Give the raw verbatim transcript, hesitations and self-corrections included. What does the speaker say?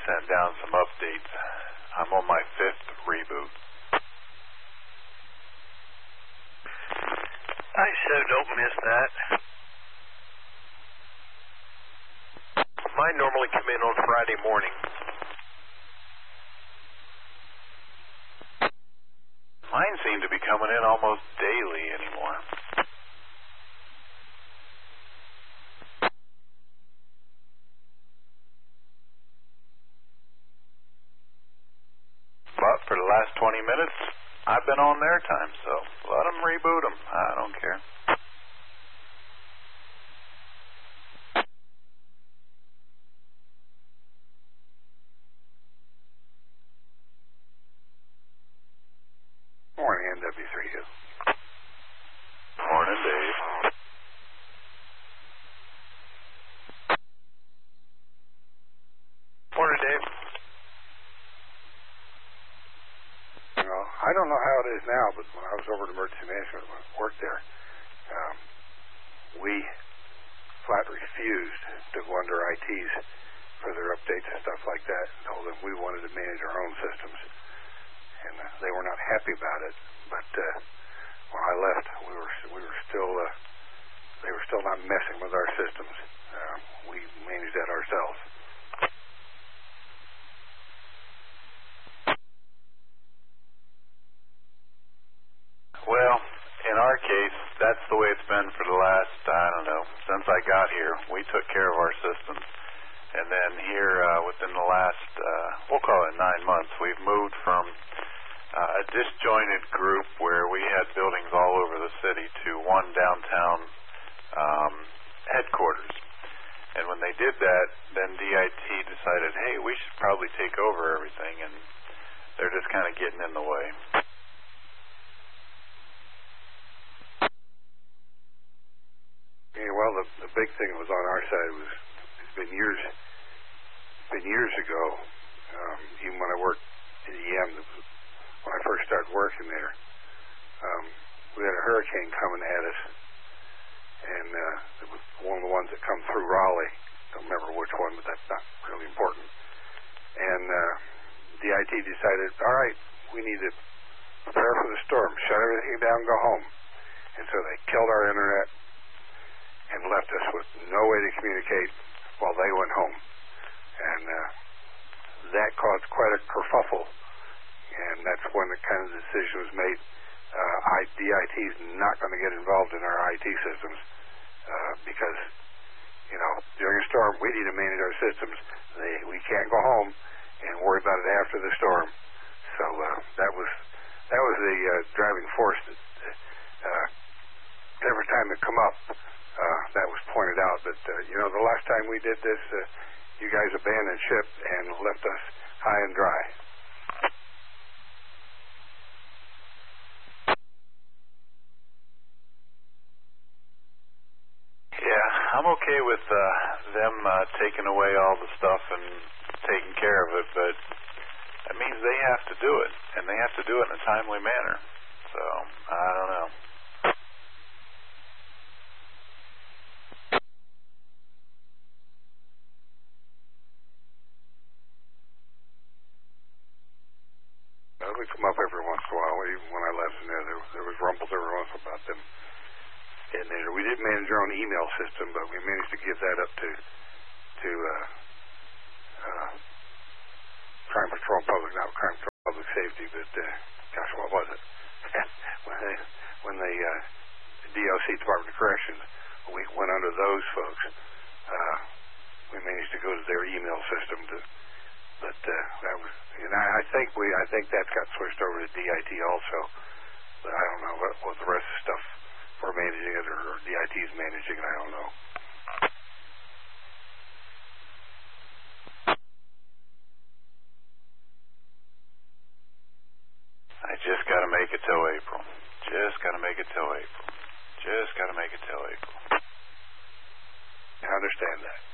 sent down some updates. I'm on my fifth reboot. I so don't miss that. Mine normally come in on Friday morning. Mine seem to be coming in almost daily anymore. But for the last twenty minutes, I've been on their time, so let them reboot them. I don't care. Morning, N W three U. Morning, Dave. Morning, Dave. Well, I don't know how it is now, but when I was over at Emergency Management, when I worked there, um, we flat refused to go under I Ts for their updates and stuff like that, and told them we wanted to manage our own systems. And uh, they were not happy about it, but uh, when I left, we were we were still uh, they were still not messing with our systems. Uh, we managed that ourselves. Well, in our case, that's the way it's been for the last, I don't know, since I got here. We took care of our systems. And then here, uh, within the last, uh, we'll call it nine months, we've moved from uh, a disjointed group where we had buildings all over the city to one downtown um, headquarters. And when they did that, then D I T decided, hey, we should probably take over everything, and they're just kind of getting in the way. Yeah, well, the, the big thing that was on our side was it's been years, it's been years ago. Um, even when I worked at E M, when I first started working there, um, we had a hurricane coming at us, and uh, it was one of the ones that come through Raleigh. Don't remember which one, but that's not really important. And uh, D I T decided, all right, we need to prepare for the storm, shut everything down, go home. And so they killed our internet and left us with no way to communicate while they went home. And uh, that caused quite a kerfuffle. And that's when the kind of decision was made. Uh, I, D I T is not going to get involved in our I T systems uh, because, you know, during a storm, we need to manage our systems. They, we can't go home and worry about it after the storm. So uh, that was that was the uh, driving force that uh, every time it come up, uh, that was pointed out. But, uh, you know, the last time we did this, uh, you guys abandoned ship and left us high and dry. Yeah, I'm okay with uh, them uh, taking away all the stuff and taking care of it, but that means they have to do it, and they have to do it in a timely manner. So, I don't know. Well, we come up every once in a while. Even when I left in there, there, there was rumbles every once in a while about them in there. We didn't manage our own email system, but we managed to give that up to to uh, uh, Crime Patrol Public, not Crime Patrol Public Safety, but uh, gosh, what was it? when they, when the uh, D O C, Department of Corrections, we went under those folks. Uh, we managed to go to their email system to. But uh, that was, and I, I think we, I think that got switched over to D I T also. But I don't know what, what the rest of the stuff we're managing it or, or D I T's managing it. I don't know. I just got to make it till April. Just got to make it till April. Just got to make it till April. I understand that.